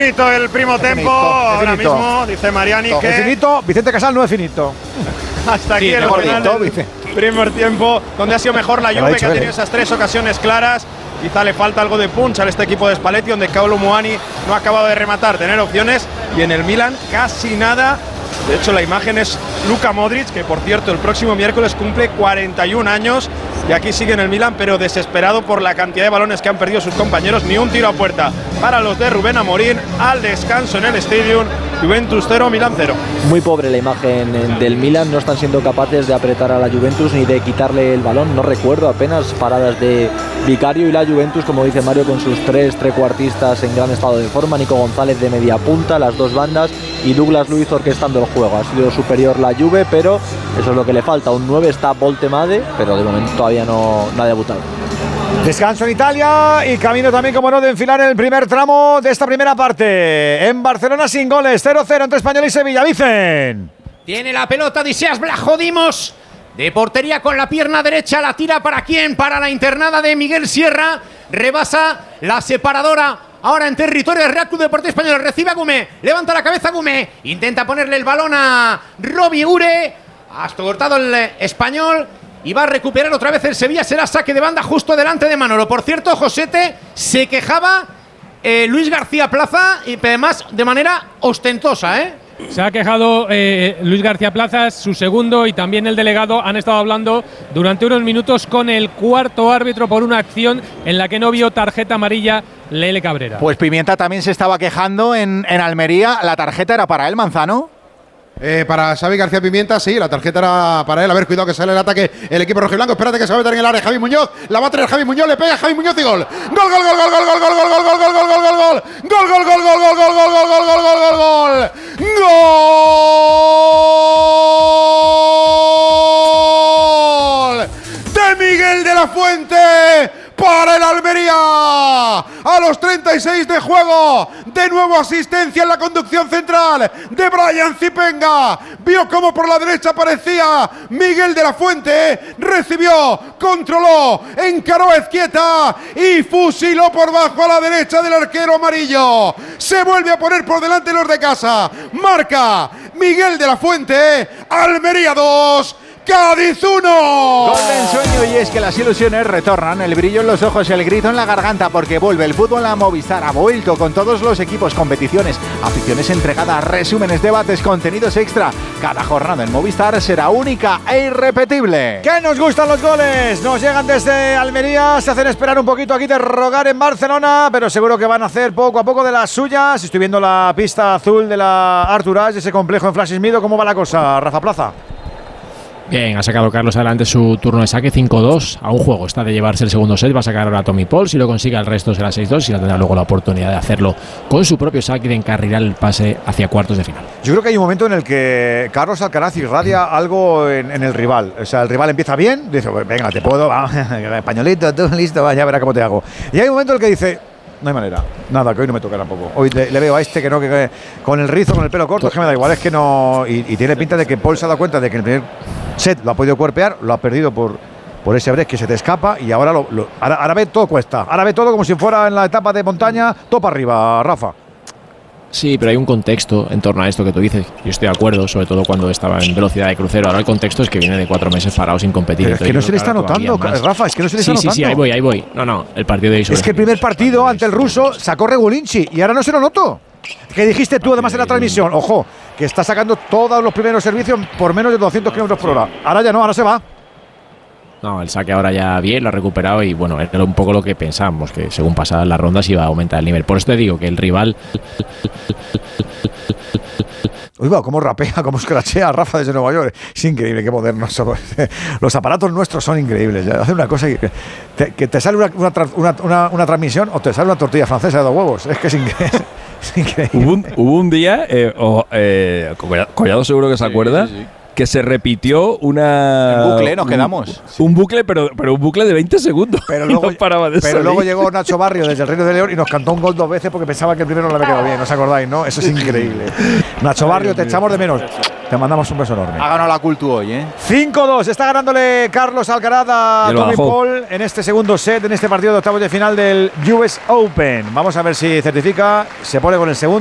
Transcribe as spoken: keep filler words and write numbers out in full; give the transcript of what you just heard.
Finito el primo tempo, finito, ahora finito. mismo, dice Mariani no, que… Es finito, Vicente Casal no es finito. Hasta aquí sí, el final del primer tiempo, donde ha sido mejor la Juve, que ha tenido esas tres ocasiones claras. Quizá le falta algo de punch a este equipo de Spalletti, donde Kolo Muani no ha acabado de rematar, tener opciones, y en el Milan casi nada. De hecho, la imagen es Luka Modric, que por cierto el próximo miércoles cumple cuarenta y un años, y aquí sigue en el Milan, pero desesperado por la cantidad de balones que han perdido sus compañeros. Ni un tiro a puerta para los de Rubén Amorín. Al descanso en el Stadium, Juventus cero, Milan cero. Muy pobre la imagen del Milan, no están siendo capaces de apretar a la Juventus ni de quitarle el balón. No recuerdo apenas paradas de Vicario, y la Juventus, como dice Mario, con sus tres trecuartistas en gran estado de forma. Nico González de media punta, las dos bandas, y Douglas Luiz orquestando el juego. Ha sido superior la Juve, pero eso es lo que le falta. Un nueve está Voltemade, pero de momento todavía no, no ha debutado. Descanso en Italia y camino también, como no, de enfilar el primer tramo de esta primera parte. En Barcelona sin goles, cero cero entre Español y Sevilla. Vicen. Tiene la pelota Odysseas Vlachodimos. De portería con la pierna derecha, la tira ¿para quién? Para la internada de Miguel Sierra. Rebasa la separadora. Ahora en territorio del Real Club Deportivo Español. Recibe a Gumé. Levanta la cabeza Gumé. Intenta ponerle el balón a Robbie Ure. Hasta cortado el Español. Y va a recuperar otra vez el Sevilla. Será saque de banda justo delante de Manolo. Por cierto, Josete, se quejaba eh, Luis García Plaza, y además de manera ostentosa, ¿eh? Se ha quejado eh, Luis García Plaza, su segundo, y también el delegado han estado hablando durante unos minutos con el cuarto árbitro por una acción en la que no vio tarjeta amarilla Lele Cabrera. Pues Pimienta también se estaba quejando en, en Almería. ¿La tarjeta era para él, Manzano? Eh, para Xavi García Pimienta, sí, la tarjeta era para él. A ver, cuidado que sale el ataque el equipo rojiblanco. Espérate que se va a meter en el área Javi Muñoz. La va a traer Javi Muñoz, le pega Javi Muñoz y gol. Gol, gol, gol, gol, gol, gol, gol, gol, gol, gol, gol, gol, gol, gol, gol. Gol, gol, gol, gol, gol, gol, gol, gol, gol, gol, gol, gol. Gol de Miguel de la Fuente para el Almería. A los treinta y seis de juego, de nuevo asistencia en la conducción central de Brian Zipenga. Vio cómo por la derecha aparecía Miguel de la Fuente, recibió, controló, encaró a Ezquieta y fusiló por bajo a la derecha del arquero amarillo. Se vuelve a poner por delante los de casa. Marca Miguel de la Fuente. Almería dos, Cádiz uno. Gol de ensueño, y es que las ilusiones retornan, el brillo en los ojos y el grito en la garganta, porque vuelve el fútbol a Movistar. Ha vuelto con todos los equipos, competiciones, aficiones entregadas, resúmenes, debates, contenidos extra. Cada jornada en Movistar será única e irrepetible. ¡Que nos gustan los goles! Nos llegan desde Almería, se hacen esperar un poquito aquí de rogar en Barcelona, pero seguro que van a hacer poco a poco de las suyas. Estoy viendo la pista azul de la Arturage, ese complejo en Flash Mido. ¿Cómo va la cosa, Rafa Plaza? Bien, ha sacado Carlos adelante su turno de saque, cinco dos. A un juego está de llevarse el segundo set. Va a sacar ahora Tommy Paul. Si lo consigue, el resto será seis dos. Y tendrá luego la oportunidad de hacerlo con su propio saque y de encarrilar el pase hacia cuartos de final. Yo creo que hay un momento en el que Carlos Alcaraz irradia algo en, en el rival. O sea, el rival empieza bien, dice, venga, te puedo, va, españolito, tú listo, va, ya verá cómo te hago. Y hay un momento en el que dice, no hay manera, nada, que hoy no me toca tampoco. Hoy le, le veo a este que no, que, que con el rizo, con el pelo corto, es que me da igual, es que no. Y, y tiene pinta de que Paul se ha dado cuenta de que el primer set lo ha podido cuerpear, lo ha perdido por, por ese break que se te escapa, y ahora, lo, lo, ahora, ahora ve todo cuesta. Ahora ve todo como si fuera en la etapa de montaña, todo para arriba, Rafa. Sí, pero hay un contexto en torno a esto que tú dices. Yo estoy de acuerdo, sobre todo cuando estaba en velocidad de crucero. Ahora el contexto es que viene de cuatro meses parado sin competir. Pero es que no se le está notando, Rafa, es que no se le está sí, notando. Sí, sí, ahí voy, ahí voy. No, no, el partido de hoy. Es que el primer partido ante el ruso sacó Regulinci y ahora no se lo noto. ¿Qué dijiste tú además en la transmisión? Ojo, que está sacando todos los primeros servicios por menos de doscientos kilómetros por hora. Ahora ya no, ahora se va. No, el saque ahora ya bien, lo ha recuperado y bueno, era un poco lo que pensábamos, que según pasaban las rondas iba a aumentar el nivel. Por eso te digo que el rival… Uy, va, cómo rapea, cómo escrachea Rafa desde Nueva York. Es increíble, qué modernos somos. Los aparatos nuestros son increíbles. Hace una cosa que te, que te sale una, una, una, una, una transmisión o te sale una tortilla francesa de dos huevos. Es que es increíble. Es increíble. Hubo, un, hubo un día, eh, oh, eh, Collado seguro que se sí, acuerda, sí, sí. que se repitió una… Un bucle, nos quedamos. Un, un bucle, pero, pero un bucle de veinte segundos. Pero luego, no paraba de pero luego llegó Nacho Barrio desde el Reino de León y nos cantó un gol dos veces porque pensaba que el primero no le había quedado bien. ¿No os acordáis, no? Eso es increíble. Nacho Barrio, te echamos de menos. Te mandamos un beso enorme. Ha ganado la Cultu hoy, ¿eh? cinco dos. Está ganándole Carlos Alcaraz a Y lo Tommy bajó. Paul en este segundo set, en este partido de octavos de final del U S Open. Vamos a ver si certifica. Se pone con el segundo.